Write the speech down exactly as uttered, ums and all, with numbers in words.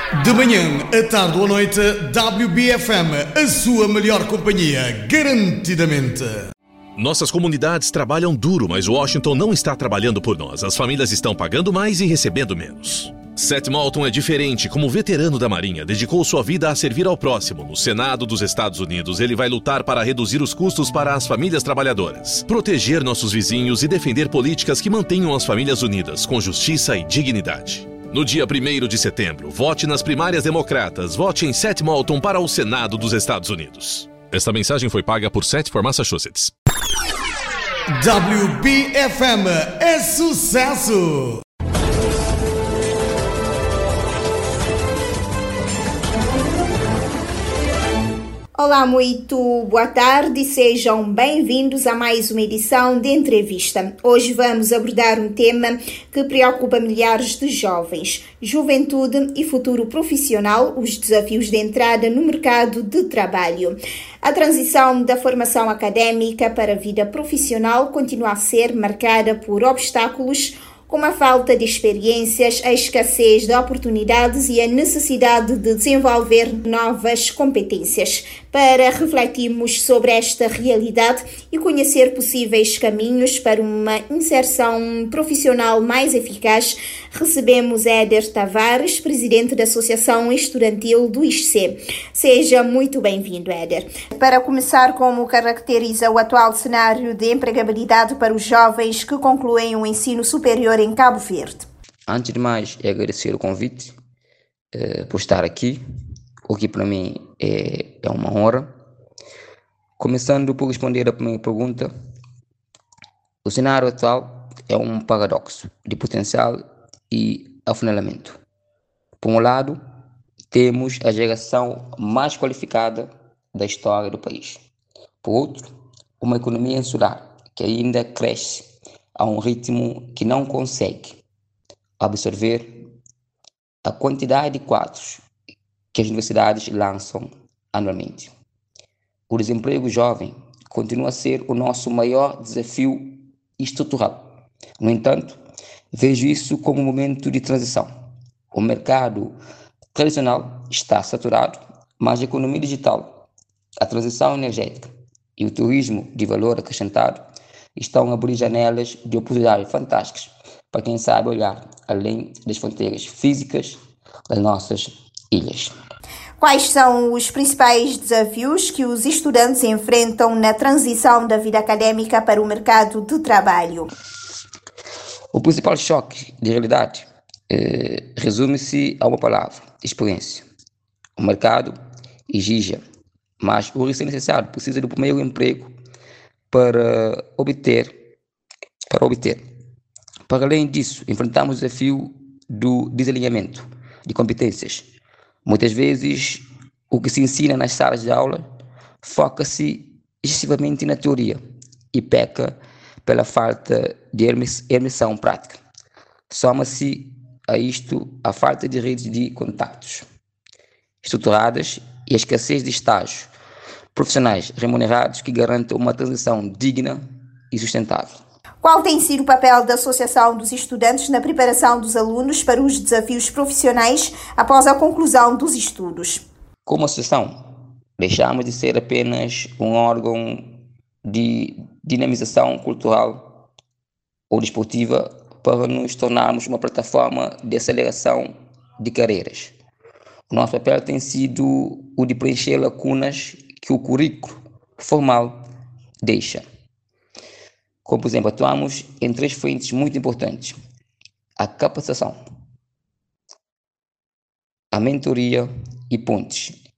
De manhã, à tarde ou à noite, W B F M, a sua melhor companhia, garantidamente. Nossas comunidades trabalham duro, mas Washington não está trabalhando por nós. As famílias estão pagando mais e recebendo menos. Seth Moulton é diferente. Como veterano da Marinha, dedicou sua vida a servir ao próximo. No Senado dos Estados Unidos, ele vai lutar para reduzir os custos para as famílias trabalhadoras, proteger nossos vizinhos e defender políticas que mantenham as famílias unidas, com justiça e dignidade. No dia primeiro de setembro, vote nas primárias democratas. Vote em Seth Moulton para o Senado dos Estados Unidos. Esta mensagem foi paga por Seth for Massachusetts. W B F M é sucesso! Olá, muito boa tarde e sejam bem-vindos a mais uma edição de entrevista. Hoje vamos abordar um tema que preocupa milhares de jovens: juventude e futuro profissional, os desafios de entrada no mercado de trabalho. A transição da formação académica para a vida profissional continua a ser marcada por obstáculos como a falta de experiências, a escassez de oportunidades e a necessidade de desenvolver novas competências. Para refletirmos sobre esta realidade e conhecer possíveis caminhos para uma inserção profissional mais eficaz, recebemos Éder Tavares, presidente da Associação Estudantil do I S C. Seja muito bem-vindo, Éder. Para começar, como caracteriza o atual cenário de empregabilidade para os jovens que concluem o ensino superior em Cabo Verde? Antes de mais, é agradecer o convite uh, por estar aqui, o que para mim é, é uma honra. Começando por responder a primeira pergunta, o cenário atual é um paradoxo de potencial e afunilamento. Por um lado, temos a geração mais qualificada da história do país. Por outro, uma economia insular que ainda cresce a um ritmo que não consegue absorver a quantidade de quadros que as universidades lançam anualmente. O desemprego jovem continua a ser o nosso maior desafio estrutural. No entanto, vejo isso como um momento de transição. O mercado tradicional está saturado, mas a economia digital, a transição energética e o turismo de valor acrescentado estão a abrir janelas de oportunidades fantásticas para quem sabe olhar além das fronteiras físicas das nossas ilhas. Quais são os principais desafios que os estudantes enfrentam na transição da vida acadêmica para o mercado de trabalho? O principal choque de realidade eh, resume-se a uma palavra: experiência. O mercado exige, mas o recém-licenciado precisa do primeiro emprego para obter, para obter. Para além disso, enfrentamos o desafio do desalinhamento de competências. Muitas vezes, o que se ensina nas salas de aula foca-se excessivamente na teoria e peca pela falta de imersão prática. Soma-se a isto a falta de redes de contactos estruturadas e a escassez de estágios profissionais remunerados que garantam uma transição digna e sustentável. Qual tem sido o papel da Associação dos Estudantes na preparação dos alunos para os desafios profissionais após a conclusão dos estudos? Como associação, deixamos de ser apenas um órgão de dinamização cultural ou desportiva para nos tornarmos uma plataforma de aceleração de carreiras. O nosso papel tem sido o de preencher lacunas que o currículo formal deixa. Como, por exemplo, atuamos em três frentes muito importantes: a capacitação, a mentoria e pontes